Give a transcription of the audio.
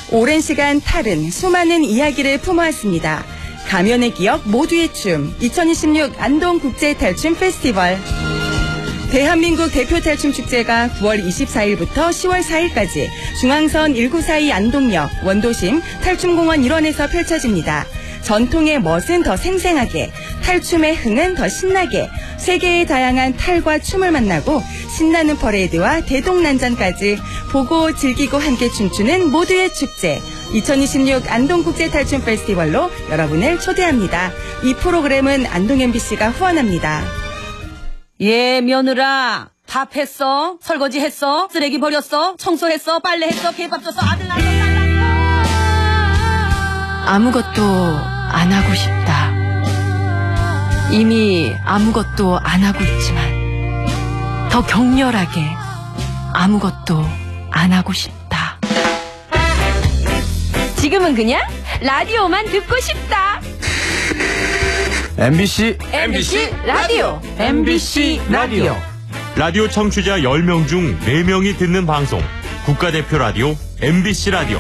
오랜 시간 탈은 수많은 이야기를 품어왔습니다. 가면의 기억 모두의 춤 2026 안동국제탈춤 페스티벌. 대한민국 대표 탈춤 축제가 9월 24일부터 10월 4일까지 중앙선 1942 안동역 원도심 탈춤공원 일원에서 펼쳐집니다. 전통의 멋은 더 생생하게, 탈춤의 흥은 더 신나게, 세계의 다양한 탈과 춤을 만나고 신나는 퍼레이드와 대동난전까지 보고 즐기고 함께 춤추는 모두의 축제 2026 안동국제탈춤 페스티벌로 여러분을 초대합니다. 이 프로그램은 안동 MBC가 후원합니다. 예, 며느라. 밥 했어? 설거지 했어? 쓰레기 버렸어? 청소했어? 빨래했어? 개밥 줬어? 아들 낳았어? 딸 낳았어? 아무것도 안 하고 싶다. 이미 아무것도 안 하고 있지만 더 격렬하게 아무것도 안 하고 싶다. 지금은 그냥 라디오만 듣고 싶다. MBC 라디오. MBC 라디오. 라디오 청취자 10명 중 4명이 듣는 방송. 국가대표 라디오 MBC 라디오.